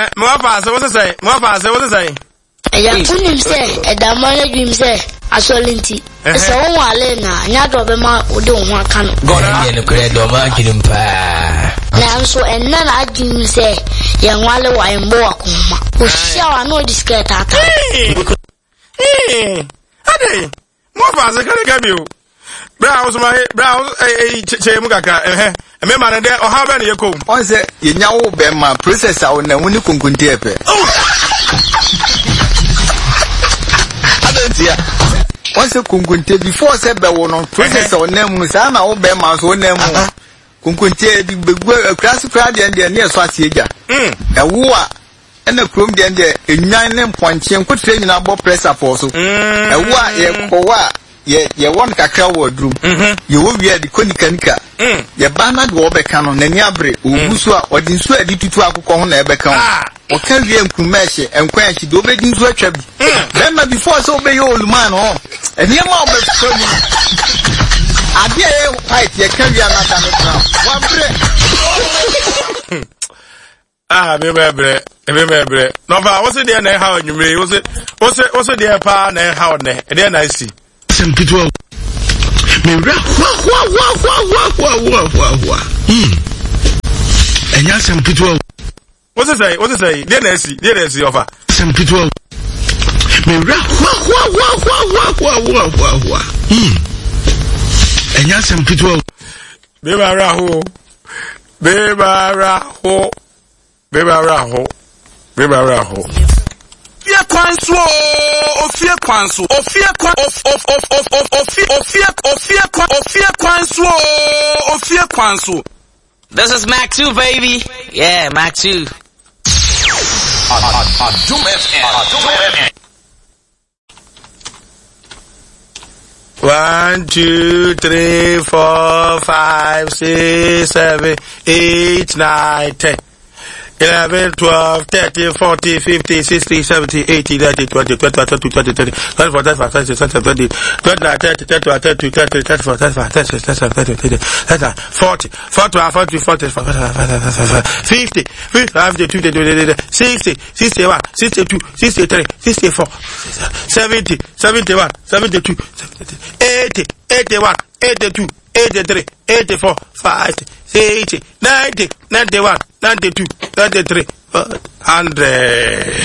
More pass, what's it say? More pass, what's it say? Ya kunim say, e da man dream say, asolinti. So wale na, nya do be ma ode ho aka no. God dey no kre do ma kinim pa. Na so enna na dream say, ye nwale wa embo akoma. O hia wa no disket ata. Ade. More pass, ka bi o. Browse my browse che mu kaka me ma de o ha ba ne yekom. On say ye nya wo be ma processor o na woni kunkunti epe. Adentia. On say kunkunti before say be wo no processor o na mu sa na wo be ma so na mu. Kunkunti di begwu class crowd de ne so atieja. Ewo a ena krom de enwan ne mponche nkotre nyina bo pressure for so. Ewo a ye kowa ye won kakra wodrum ye wo wi adi konikanika ye bana de wo beka no nani abre obusu a odi nsu adi tutu akokọ ho na ebeka ho o ka wi enkumeche enkwan chi do bedi nsu atwa bi then before so be yo oluman ho eni ma obe so ni ade e fight ye ka wi anata no tra wa bre me bebre no ba wo se de na ha onwumre wo se de pa na ha one de na si Pitwa me ra wa enya sem pitwa what is say dey na si offer sem pitwa me ra wa enya sem pitwa be ba ra ho Ofie kwanso. This is Mac 2, baby. Yeah, Mac 2. Doom FM. 1, 2, 3, 4, 5, 6, 7, 8, 9, 10. 11, 12, 13, 14, 15, 16, 17, 18, 19, 20, 21, 22, 23, 24, 25, 26, 27, 28, 29, 30, 31, 32, 33, 34, 35, 36, 37, 38, 39, 40, 41, 42, 43, 44, 50, 55, 52, 60, 61, 62, 63, 64, 70, 71, 72, 80, 81, 82, 83, 84, 50, 80, 90, 91, 92, 93, 100.